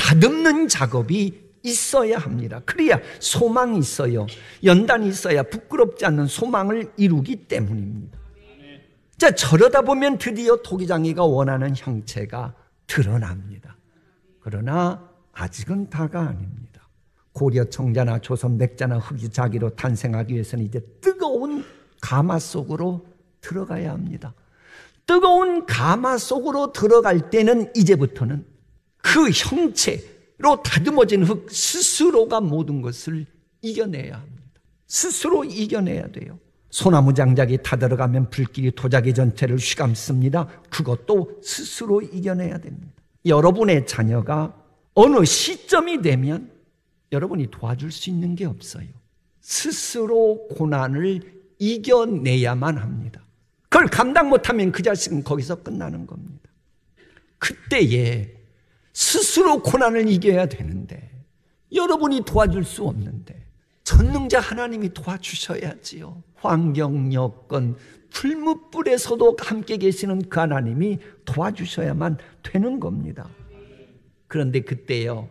다듬는 작업이 있어야 합니다. 그래야 소망이 있어요. 연단이 있어야 부끄럽지 않는 소망을 이루기 때문입니다. 자, 저러다 보면 드디어 토기장이가 원하는 형체가 드러납니다. 그러나 아직은 다가 아닙니다. 고려 청자나 조선 백자나 흑유자기로 탄생하기 위해서는 이제 뜨거운 가마 속으로 들어가야 합니다. 뜨거운 가마 속으로 들어갈 때는 이제부터는 그 형체로 다듬어진 흙 스스로가 모든 것을 이겨내야 합니다. 스스로 이겨내야 돼요. 소나무 장작이 타들어가면 불길이 도자기 전체를 휘감습니다. 그것도 스스로 이겨내야 됩니다. 여러분의 자녀가 어느 시점이 되면 여러분이 도와줄 수 있는 게 없어요. 스스로 고난을 이겨내야만 합니다. 그걸 감당 못하면 그 자식은 거기서 끝나는 겁니다. 그때에 스스로 고난을 이겨야 되는데 여러분이 도와줄 수 없는데 전능자 하나님이 도와주셔야지요. 환경, 여건, 풀무불에서도 함께 계시는 그 하나님이 도와주셔야만 되는 겁니다. 그런데 그때요,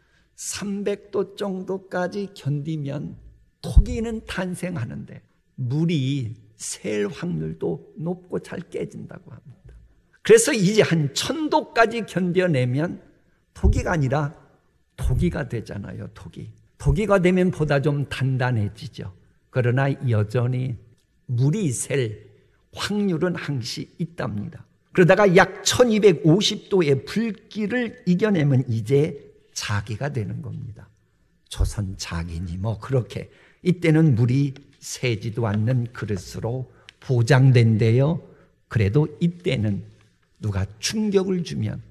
300도 정도까지 견디면 토기는 탄생하는데 물이 셀 확률도 높고 잘 깨진다고 합니다. 그래서 이제 한 1000도까지 견뎌내면 토기가 아니라 토기가 되잖아요. 토기가 되면 보다 좀 단단해지죠. 그러나 여전히 물이 셀 확률은 항시 있답니다. 그러다가 약 1250도의 불길을 이겨내면 이제 자기가 되는 겁니다. 조선 자기니 뭐 그렇게 이때는 물이 새지도 않는 그릇으로 보장된대요. 그래도 이때는 누가 충격을 주면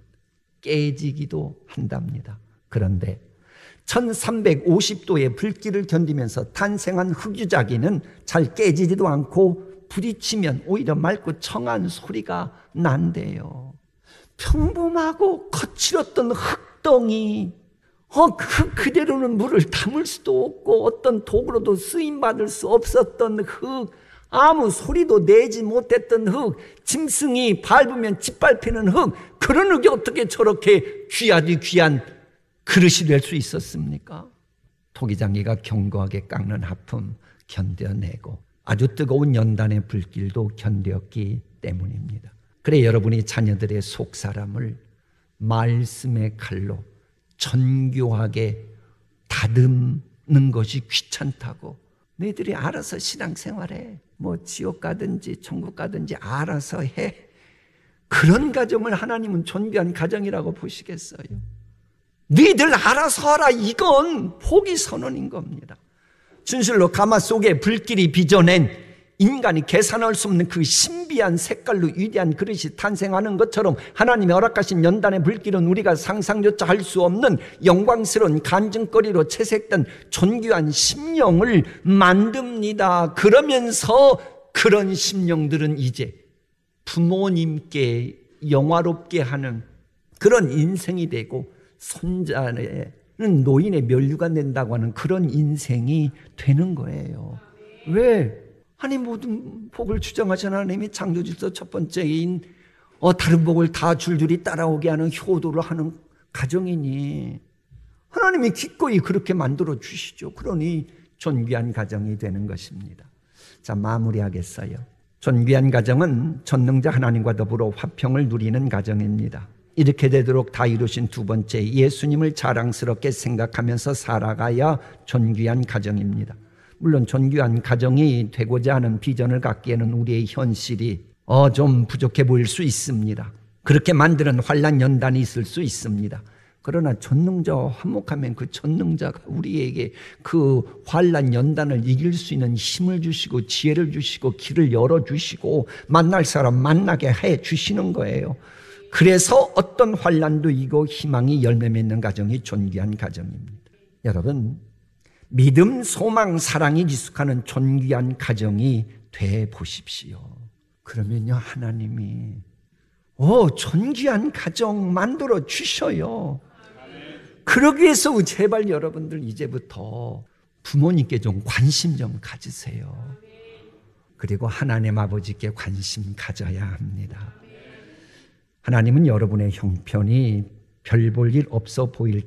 깨지기도 한답니다. 그런데 1350도의 불길을 견디면서 탄생한 흑유자기는 잘 깨지지도 않고 부딪히면 오히려 맑고 청한 소리가 난대요. 평범하고 거칠었던 흙덩이, 그 그대로는 물을 담을 수도 없고 어떤 도구로도 쓰임받을 수 없었던 흙, 아무 소리도 내지 못했던 흙, 짐승이 밟으면 짓밟히는 흙, 그런 흙이 어떻게 저렇게 귀하디 귀한 그릇이 될 수 있었습니까? 토기장이가 견고하게 깎는 하품 견뎌내고 아주 뜨거운 연단의 불길도 견뎠기 때문입니다. 그래 여러분이 자녀들의 속사람을 말씀의 칼로 정교하게 다듬는 것이 귀찮다고 너희들이 알아서 신앙생활해, 뭐 지옥 가든지 천국 가든지 알아서 해, 그런 가정을 하나님은 존귀한 가정이라고 보시겠어요? 너희들 알아서 하라, 이건 포기 선언인 겁니다. 진실로 가마 속에 불길이 빚어낸 인간이 계산할 수 없는 그 신비한 색깔로 위대한 그릇이 탄생하는 것처럼 하나님의 허락하신 연단의 불길은 우리가 상상조차 할 수 없는 영광스러운 간증거리로 채색된 존귀한 심령을 만듭니다. 그러면서 그런 심령들은 이제 부모님께 영화롭게 하는 그런 인생이 되고 손자는 노인의 면류가 된다고 하는 그런 인생이 되는 거예요. 왜? 아니 모든 복을 주장하신 하나님이 창조질서 첫 번째인 다른 복을 다 줄줄이 따라오게 하는 효도를 하는 가정이니 하나님이 기꺼이 그렇게 만들어 주시죠. 그러니 존귀한 가정이 되는 것입니다. 자, 마무리하겠어요. 존귀한 가정은 전능자 하나님과 더불어 화평을 누리는 가정입니다. 이렇게 되도록 다 이루신 두 번째, 예수님을 자랑스럽게 생각하면서 살아가야 존귀한 가정입니다. 물론 존귀한 가정이 되고자 하는 비전을 갖기에는 우리의 현실이 좀 부족해 보일 수 있습니다. 그렇게 만드는 환난 연단이 있을 수 있습니다. 그러나 전능자와 화목하면 그 전능자가 우리에게 그 환난 연단을 이길 수 있는 힘을 주시고 지혜를 주시고 길을 열어주시고 만날 사람 만나게 해주시는 거예요. 그래서 어떤 환난도 이기고 희망이 열매 맺는 가정이 존귀한 가정입니다. 여러분, 믿음, 소망, 사랑이 지속하는 존귀한 가정이 돼 보십시오. 그러면요, 하나님이 존귀한 가정 만들어 주셔요. 그러기 위해서 제발 여러분들 이제부터 부모님께 좀 관심 좀 가지세요. 그리고 하나님 아버지께 관심 가져야 합니다. 하나님은 여러분의 형편이 별 볼 일 없어 보일